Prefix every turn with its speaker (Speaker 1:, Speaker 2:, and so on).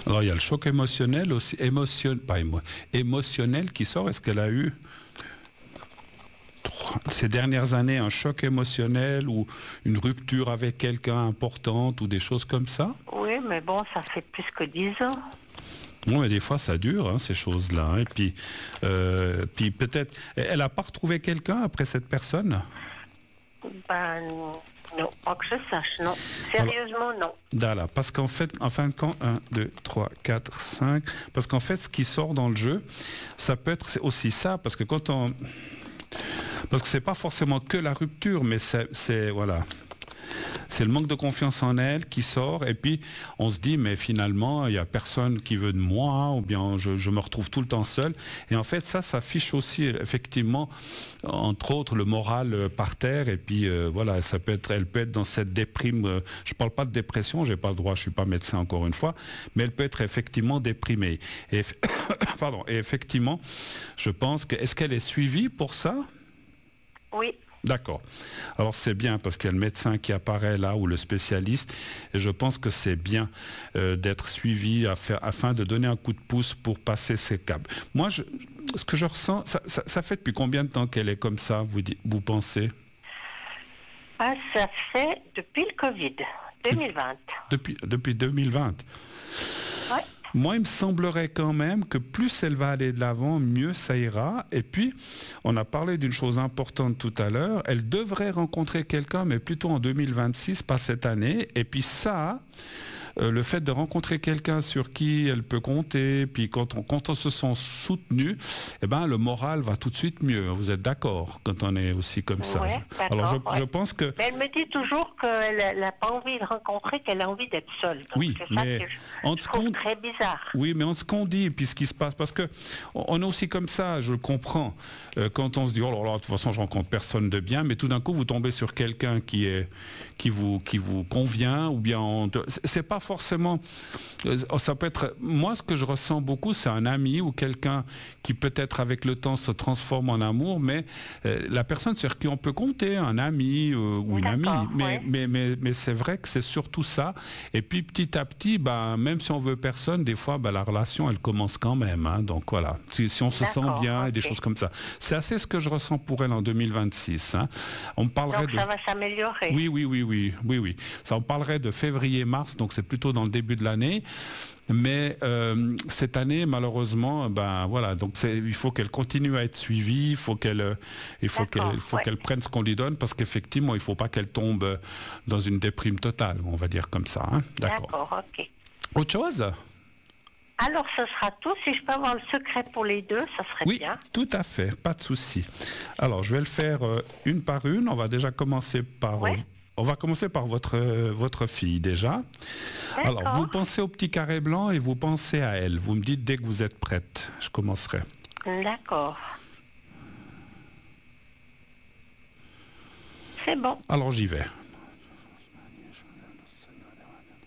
Speaker 1: Alors il y a le choc émotionnel aussi, émotionnel qui sort. Est-ce qu'elle a eu ces dernières années un choc émotionnel ou une rupture avec quelqu'un importante ou des choses comme ça?
Speaker 2: Oui, mais bon, ça fait plus que 10 ans.
Speaker 1: Bon, mais des fois ça dure, hein, ces choses-là. Hein. Et puis peut-être, elle n'a pas retrouvé quelqu'un après cette personne?
Speaker 2: Ben non, pas que je sache, non. Sérieusement, non.
Speaker 1: Voilà, parce qu'en fait, en fin de compte, 1, 2, 3, 4, 5, parce qu'en fait, ce qui sort dans le jeu, ça peut être aussi ça, parce que parce que c'est pas forcément que la rupture, mais voilà. C'est le manque de confiance en elle qui sort, et puis on se dit, mais finalement, il n'y a personne qui veut de moi, ou bien je me retrouve tout le temps seul. Et en fait, ça affiche aussi, effectivement, entre autres, le moral par terre, et puis voilà, elle peut être dans cette déprime. Je ne parle pas de dépression, j'ai pas le droit, je ne suis pas médecin encore une fois, mais elle peut être effectivement déprimée. Et, pardon, et effectivement, je pense que, est-ce qu'elle est suivie pour ça?
Speaker 2: Oui.
Speaker 1: D'accord. Alors c'est bien parce qu'il y a le médecin qui apparaît là ou le spécialiste et je pense que c'est bien d'être suivi afin de donner un coup de pouce pour passer ces câbles. Moi, ce que je ressens, ça fait depuis combien de temps qu'elle est comme ça, vous pensez?
Speaker 2: Ah, ça fait depuis le Covid, 2020.
Speaker 1: Depuis 2020.
Speaker 2: Ouais.
Speaker 1: Moi, il me semblerait quand même que plus elle va aller de l'avant, mieux ça ira. Et puis, on a parlé d'une chose importante tout à l'heure. Elle devrait rencontrer quelqu'un, mais plutôt en 2026, pas cette année. Et puis ça, le fait de rencontrer quelqu'un sur qui elle peut compter, puis quand on se sent soutenu, eh ben, le moral va tout de suite mieux. Vous êtes d'accord quand on est aussi comme ça?
Speaker 2: Ouais,
Speaker 1: Alors, je pense que...
Speaker 2: Mais elle me dit toujours qu'elle n'a pas envie de rencontrer, qu'elle a envie d'être seule. Donc
Speaker 1: oui,
Speaker 2: c'est ça
Speaker 1: mais
Speaker 2: que je trouve très bizarre.
Speaker 1: Oui, mais on se qu'on dit, puis ce qui se passe, parce que on est aussi comme ça, je le comprends. Quand on se dit, oh là là, de toute façon, je rencontre personne de bien, mais tout d'un coup, vous tombez sur quelqu'un qui vous convient, ou bien c'est pas forcément, ça peut être, moi, ce que je ressens beaucoup, c'est un ami ou quelqu'un qui peut-être avec le temps se transforme en amour, mais la personne sur qui on peut compter, un ami ou une amie, mais c'est vrai que c'est surtout ça. Et puis petit à petit, même si on veut personne, des fois, la relation, elle commence quand même. Hein, donc voilà, si on se sent bien et des choses comme ça. C'est assez ce que je ressens pour elle en 2026. Hein. On parlerait
Speaker 2: donc ça va s'améliorer.
Speaker 1: Oui. Ça, on parlerait de février-mars, donc c'est plutôt dans le début de l'année. Mais cette année, malheureusement, voilà. Donc il faut qu'elle continue à être suivie, il faut qu'elle prenne ce qu'on lui donne, parce qu'effectivement, il ne faut pas qu'elle tombe dans une déprime totale, on va dire comme ça. Hein.
Speaker 2: D'accord, ok.
Speaker 1: Autre chose?
Speaker 2: Alors, ce sera tout. Si je peux avoir le secret pour les deux, ça serait bien.
Speaker 1: Oui, tout à fait, pas de souci. Alors, je vais le faire une par une. On va déjà commencer par... On va commencer par votre fille déjà.
Speaker 2: D'accord.
Speaker 1: Alors, vous pensez au petit carré blanc et vous pensez à elle. Vous me dites dès que vous êtes prête. Je commencerai.
Speaker 2: D'accord. C'est bon.
Speaker 1: Alors, j'y vais.